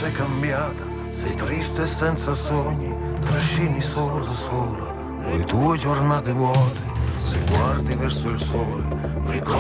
sei cambiata, sei triste e senza sogni, trascini solo le tue giornate vuote. Se guardi verso il sole, ricordi